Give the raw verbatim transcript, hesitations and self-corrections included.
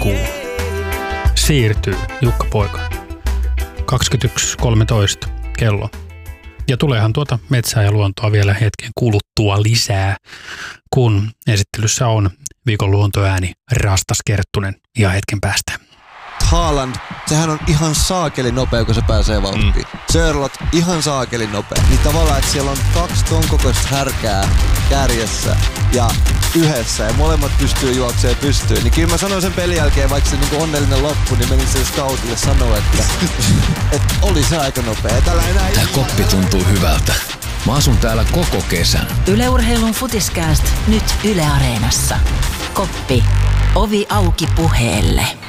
heinäkuu siirtyy, Jukka Poika. kaksikymmentäyksi kolmetoista kello. Ja tuleehan tuota metsää ja luontoa vielä hetken kuluttua lisää, kun esittelyssä on viikon luontoääni Rastas Kerttunen ihan hetken päästä. Haaland, sehän on ihan saakeli nopea, kun se pääsee vauhtiin. Mm. Sörlot, ihan saakeli nopea. Niin tavallaan, että siellä on kaksi ton kokoista härkää kärjessä ja yhdessä ja molemmat pystyy juoksemaan pystyyn. Niin kyllä mä sanoin sen pelin jälkeen, vaikka se niinku onnellinen loppu, niin menin sen scoutille sanoa, että, että oli se aika nopea. Tällä enää Tää koppi tuntuu hyvältä. Mä asun täällä koko kesän. Yle Urheilun Futiskääst nyt Yle Areenassa. Koppi. Ovi auki puheelle.